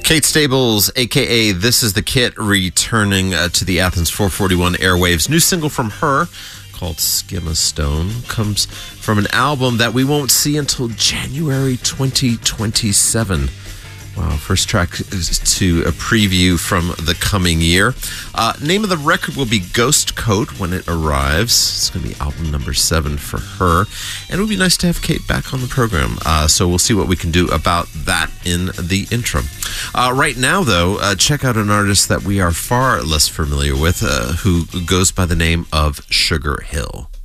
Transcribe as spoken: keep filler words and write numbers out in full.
Kate Stables, a k a. This Is the Kit, returning uh, to the Athens four forty-one airwaves. New single from her called Skim a Stone comes from an album that we won't see until January twenty twenty-seven. Wow, first track to a preview from the coming year. Uh, name of the record will be Ghost Coat when it arrives. It's going to be album number seven for her. And it would be nice to have Kate back on the program. Uh, so we'll see what we can do about that in the interim. Uh, right now, though, uh, check out an artist that we are far less familiar with, uh, who goes by the name of Sugar Hill.